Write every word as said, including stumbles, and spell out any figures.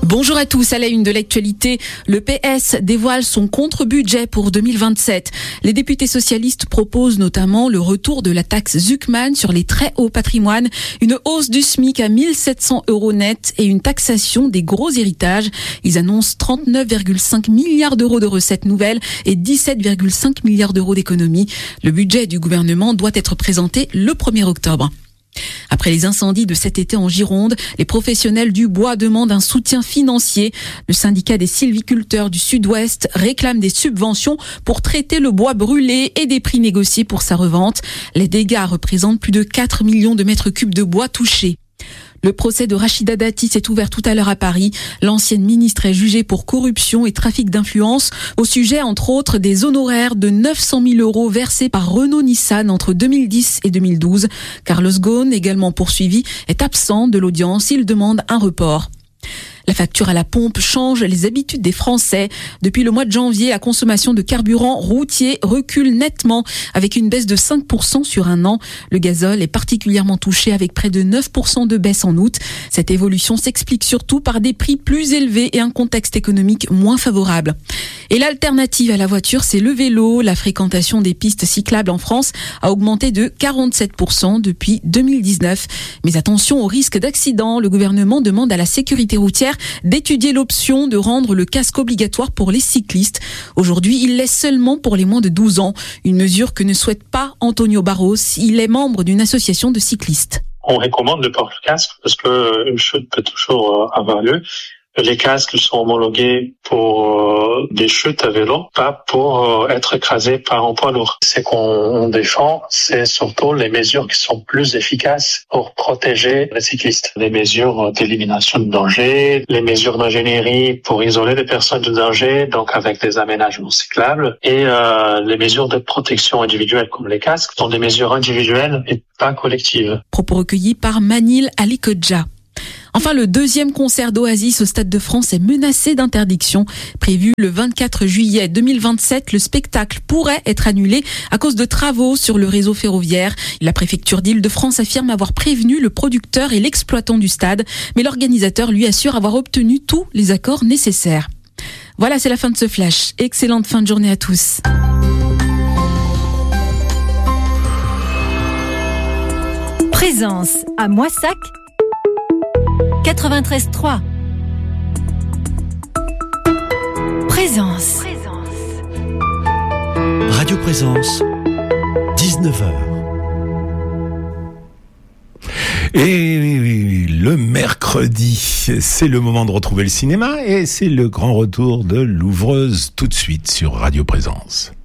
Bonjour à tous, à la une de l'actualité, le P S dévoile son contre-budget pour deux mille vingt-sept. Les députés socialistes proposent notamment le retour de la taxe Zuckman sur les très hauts patrimoines, une hausse du SMIC à mille sept cents euros net et une taxation des gros héritages. Ils annoncent trente-neuf virgule cinq milliards d'euros de recettes nouvelles et dix-sept virgule cinq milliards d'euros d'économies. Le budget du gouvernement doit être présenté le premier octobre. Après les incendies de cet été en Gironde, les professionnels du bois demandent un soutien financier. Le syndicat des sylviculteurs du Sud-Ouest réclame des subventions pour traiter le bois brûlé et des prix négociés pour sa revente. Les dégâts représentent plus de quatre millions de mètres cubes de bois touchés. Le procès de Rachida Dati s'est ouvert tout à l'heure à Paris. L'ancienne ministre est jugée pour corruption et trafic d'influence au sujet, entre autres, des honoraires de neuf cent mille euros versés par Renault-Nissan entre deux mille dix et deux mille douze. Carlos Ghosn, également poursuivi, est absent de l'audience. Il demande un report. La facture à la pompe change les habitudes des Français. Depuis le mois de janvier, la consommation de carburant routier recule nettement avec une baisse de cinq pour cent sur un an. Le gazole est particulièrement touché avec près de neuf pour cent de baisse en août. Cette évolution s'explique surtout par des prix plus élevés et un contexte économique moins favorable. Et l'alternative à la voiture, c'est le vélo. La fréquentation des pistes cyclables en France a augmenté de quarante-sept pour cent depuis deux mille dix-neuf. Mais attention au risque d'accident. Le gouvernement demande à la sécurité routière d'étudier l'option de rendre le casque obligatoire pour les cyclistes. Aujourd'hui, il l'est seulement pour les moins de douze ans. Une mesure que ne souhaite pas Antonio Barros. Il est membre d'une association de cyclistes. On recommande de porter le casque parce qu'une chute peut toujours avoir lieu. Les casques sont homologués pour euh, des chutes à vélo, pas pour euh, être écrasés par un poids lourd. Ce qu'on défend, c'est surtout les mesures qui sont plus efficaces pour protéger les cyclistes. Les mesures d'élimination de danger, les mesures d'ingénierie pour isoler les personnes de danger, donc avec des aménagements cyclables, et euh, les mesures de protection individuelle comme les casques sont des mesures individuelles et pas collectives. Propos recueillis par Manil Alikodja. Enfin, le deuxième concert d'Oasis au Stade de France est menacé d'interdiction. Prévu le vingt-quatre juillet deux mille vingt-sept, le spectacle pourrait être annulé à cause de travaux sur le réseau ferroviaire. La préfecture d'Île-de-France affirme avoir prévenu le producteur et l'exploitant du stade, mais l'organisateur lui assure avoir obtenu tous les accords nécessaires. Voilà, c'est la fin de ce flash. Excellente fin de journée à tous. Présence à Moissac quatre-vingt-treize trois. Présence. Radio Présence, dix-neuf heures. Et le mercredi, c'est le moment de retrouver le cinéma et c'est le grand retour de l'ouvreuse tout de suite sur Radio Présence.